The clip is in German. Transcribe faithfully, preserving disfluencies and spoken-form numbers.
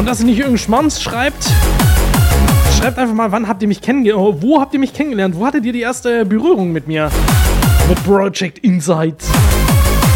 das nicht irgendein Schmanz schreibt, schreibt einfach mal, wann habt ihr mich kennengelernt, wo habt ihr mich kennengelernt, wo hattet ihr die erste Berührung mit mir, mit Project Insight?